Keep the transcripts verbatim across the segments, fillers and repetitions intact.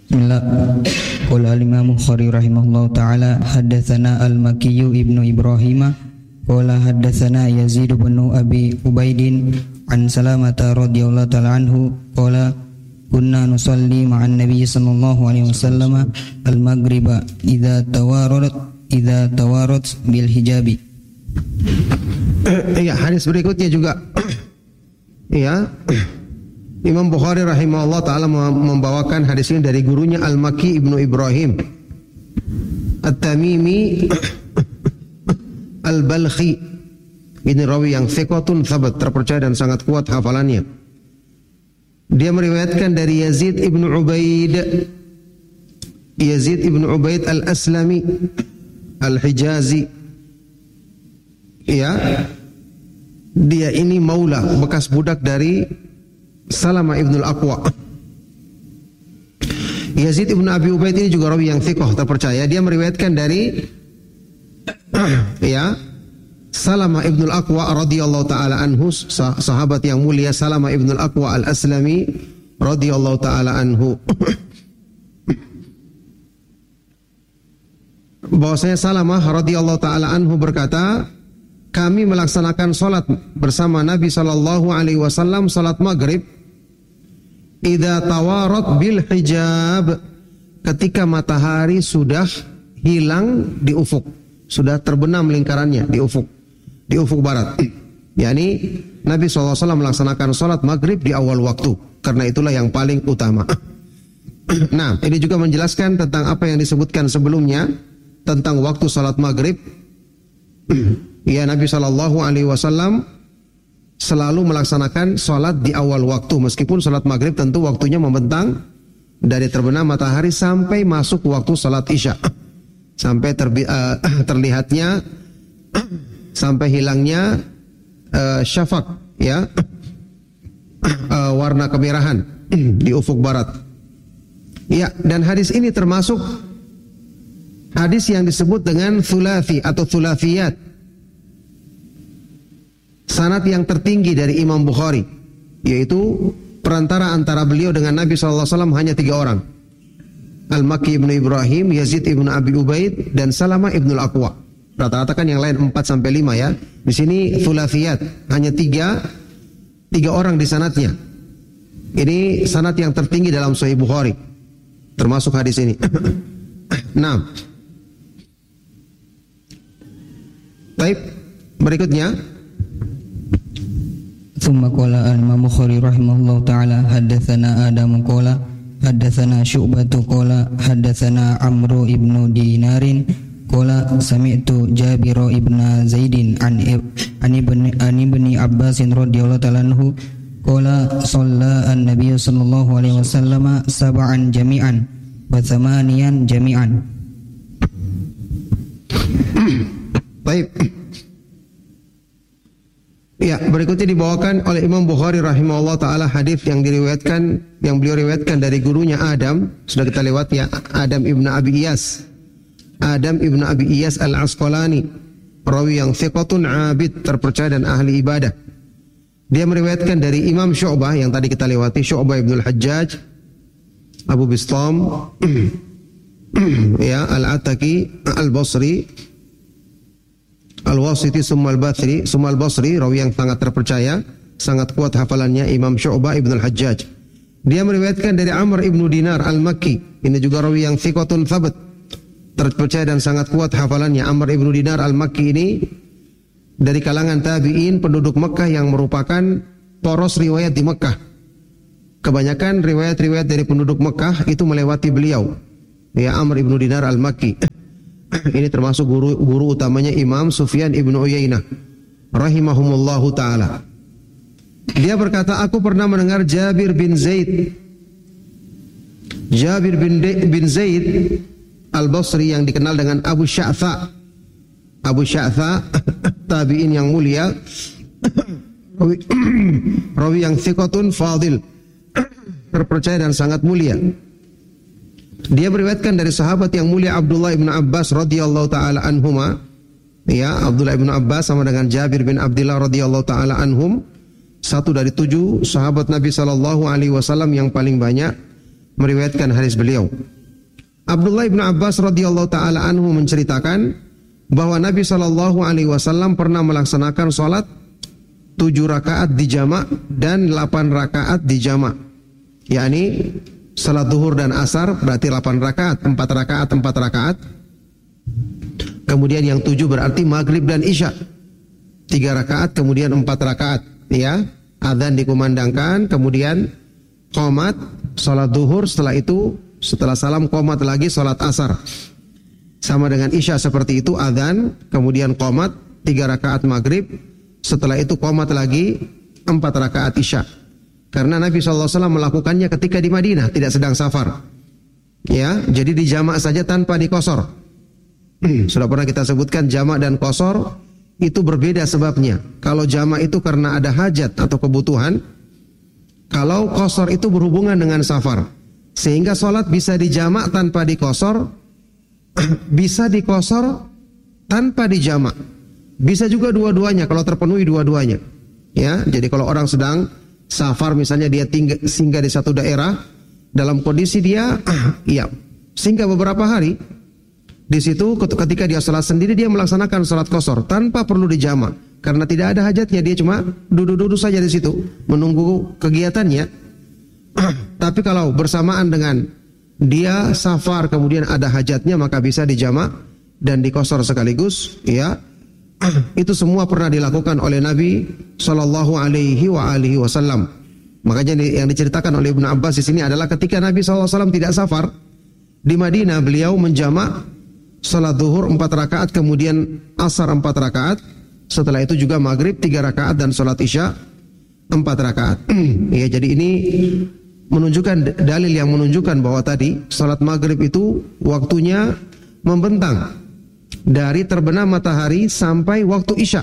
Bismillah. Qala al-Imam Bukhari rahimahullahu taala haddatsana al-Makki ibnu Ibrahim qala haddatsana Yazid bin Abi Ubaidin an Salamata radhiyallahu taala anhu qala kunna nusalli ma'an nabiy sallallahu alaihi wasallam al-maghriba idza tawarat idza tawarat bil hijabi. Iya, hadis berikutnya juga ya, Imam Bukhari rahimahullah ta'ala membawakan hadis ini dari gurunya Al-Makki ibnu Ibrahim At-Tamimi Al-Balkhi. Ini rawi yang thiqatun thabat, terpercaya dan sangat kuat hafalannya. Dia meriwayatkan dari Yazid ibnu Ubaid Yazid ibnu Ubaid Al-Aslami Al-Hijazi. Ya, dia ini maula, bekas budak dari Salamah ibnul Aqwa. Yazid ibnu Abi Ubaid ini juga rawi yang thiqah, terpercaya. Dia meriwayatkan dari ya Salamah ibnul Aqwa radhiyallahu taala anhu, sahabat yang mulia Salamah ibnul Aqwa al-Aslami radhiyallahu taala anhu. Bahwasanya Salamah radhiyallahu taala anhu berkata, kami melaksanakan salat bersama Nabi sallallahu alaihi wasallam salat maghrib idza tawarat bil hijab, ketika matahari sudah hilang di ufuk, sudah terbenam lingkarannya di ufuk, di ufuk barat. Yani Nabi sallallahu alaihi wasallam melaksanakan salat maghrib di awal waktu, karena itulah yang paling utama. Nah, ini juga menjelaskan tentang apa yang disebutkan sebelumnya tentang waktu salat maghrib. Ya, Nabi sallallahu alaihi wasallam selalu melaksanakan salat di awal waktu, meskipun salat maghrib tentu waktunya membentang dari terbenam matahari sampai masuk waktu salat isya, sampai terbi, uh, terlihatnya sampai hilangnya uh, syafaq, ya, uh, warna kemerahan di ufuk barat. Ya, dan hadis ini termasuk hadis yang disebut dengan thulathi atau thulathiyat, sanad yang tertinggi dari Imam Bukhari, yaitu perantara antara beliau dengan Nabi sallallahu alaihi wasallam hanya tiga orang. Al-Makki ibnu Ibrahim, Yazid ibnu Abi Ubaid, dan Salamah ibnu Al-Aqwa. Rata-rata kan yang lain empat sampai lima ya. Di sini thulathiyat, hanya tiga, tiga orang di sanadnya. Ini sanad yang tertinggi dalam Sahih Bukhari, termasuk hadis ini. Nah, baik, berikutnya. ثم قال الإمام البخاري رحمه الله تعالى حدثنا آدم قال حدثنا شعبة قال حدثنا عمرو بن دينار قال سمعت جابر بن زيد عن عن ابن عن ابن عباس رضي الله تعالى عنه قال صلى النبي صلى الله عليه وسلم سبعا جميعا وثمانيا جميعا. Baik. Ya, berikutnya dibawakan oleh Imam Bukhari rahimahullah ta'ala hadis yang diriwayatkan, yang beliau riwayatkan dari gurunya Adam. Sudah kita lewat ya, Adam ibnu Abi Iyas. Adam ibnu Abi Iyas al-Asqalani, rawi yang thiqatun abid, terpercaya dan ahli ibadah. Dia meriwayatkan dari Imam Syu'bah yang tadi kita lewati, Syu'bah ibnu al-Hajjaj Abu Bistam ya, al-Ataki al-Basri Al-Wasiti summa al-Basri, summa al-Basri, rawi yang sangat terpercaya, sangat kuat hafalannya, Imam Syu'bah ibn al-Hajjaj. Dia meriwayatkan dari Amr ibnu Dinar al-Makki, ini juga rawi yang thiqatun thabat, terpercaya dan sangat kuat hafalannya. Amr ibnu Dinar al-Makki ini dari kalangan tabi'in penduduk Mekah yang merupakan poros riwayat di Mekah. Kebanyakan riwayat-riwayat dari penduduk Mekah itu melewati beliau, ya, Amr ibnu Dinar al-Makki. Ini termasuk guru guru utamanya Imam Sufyan ibnu Uyainah rahimahumullahu ta'ala. Dia berkata, aku pernah mendengar Jabir bin Zaid Jabir bin, De, bin Zaid al-Basri yang dikenal dengan Abu Sya'tha. Abu Sya'tha tabi'in yang mulia, rawi, rawi yang thiqatun fadil, terpercaya dan sangat mulia. Dia meriwayatkan dari sahabat yang mulia Abdullah ibn Abbas radhiyallahu taala anhuma. Ya, Abdullah ibn Abbas sama dengan Jabir bin Abdullah radhiyallahu taala anhum, satu dari tujuh sahabat Nabi sallallahu alaihi wasallam yang paling banyak meriwayatkan hadis beliau. Abdullah bin Abbas radhiyallahu taala anhu menceritakan bahwa Nabi shallallahu alaihi wasallam pernah melaksanakan sholat tujuh rakaat di jamak dan delapan rakaat di jamak. Yakni salat zuhur dan asar berarti delapan rakaat, empat rakaat, empat rakaat. Kemudian yang tujuh berarti maghrib dan isya, tiga rakaat, kemudian empat rakaat. Ya, adzan dikumandangkan, kemudian qomat, salat zuhur, setelah itu setelah salam qomat lagi salat asar. Sama dengan isya seperti itu, adzan, kemudian qomat, tiga rakaat maghrib, setelah itu qomat lagi empat rakaat isya. Karena Nabi shallallahu alaihi wasallam melakukannya ketika di Madinah, tidak sedang safar. Ya, jadi dijamak saja tanpa dikosor. Sudah pernah kita sebutkan jamak dan kosor itu berbeda sebabnya. Kalau jamak itu karena ada hajat atau kebutuhan, kalau kosor itu berhubungan dengan safar. Sehingga sholat bisa dijamak tanpa dikosor, bisa dikosor tanpa dijamak. Bisa juga dua-duanya kalau terpenuhi dua-duanya. Ya, jadi kalau orang sedang safar misalnya dia tinggal, singgah di satu daerah dalam kondisi dia iya, singgah beberapa hari. Di situ ketika dia sholat sendiri dia melaksanakan sholat qasar tanpa perlu dijamak karena tidak ada hajatnya, dia cuma duduk-duduk saja di situ menunggu kegiatannya. Tapi kalau bersamaan dengan dia safar kemudian ada hajatnya maka bisa dijamak dan diqasar sekaligus, ya. Itu semua pernah dilakukan oleh Nabi Shallallahu Alaihi wa alihi Wasallam. Makanya yang diceritakan oleh Ibnu Abbas di sini adalah ketika Nabi Shallallahu Alaihi Wasallam tidak safar di Madinah, beliau menjamak salat zuhur empat rakaat, kemudian asar empat rakaat, setelah itu juga maghrib tiga rakaat dan salat isya empat rakaat. Ya, jadi ini menunjukkan dalil yang menunjukkan bahwa tadi salat maghrib itu waktunya membentang dari terbenam matahari sampai waktu isya.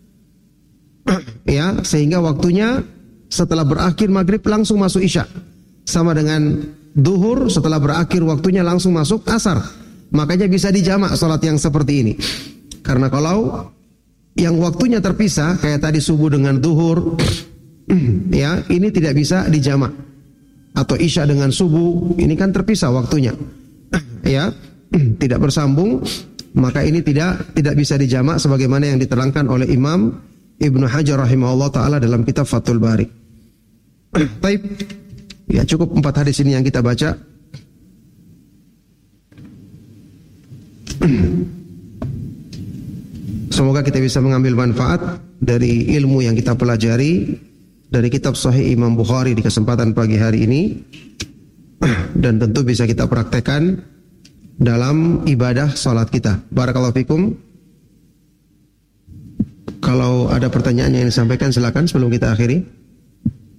Ya, sehingga waktunya setelah berakhir maghrib langsung masuk isya. Sama dengan zuhur, setelah berakhir waktunya langsung masuk asar. Makanya bisa dijamak salat yang seperti ini. Karena kalau yang waktunya terpisah kayak tadi subuh dengan zuhur, ya, ini tidak bisa dijamak. Atau isya dengan subuh, ini kan terpisah waktunya. Ya, tidak bersambung, maka ini tidak tidak bisa dijamak sebagaimana yang diterangkan oleh Imam Ibnu Hajar rahimahullah taala dalam kitab Fathul Bari. Baik. Ya, cukup empat hadis ini yang kita baca. Semoga kita bisa mengambil manfaat dari ilmu yang kita pelajari dari kitab Sahih Imam Bukhari di kesempatan pagi hari ini, dan tentu bisa kita praktekkan dalam ibadah salat kita. Barakallahu fikum. Kalau ada pertanyaan yang disampaikan silakan sebelum kita akhiri.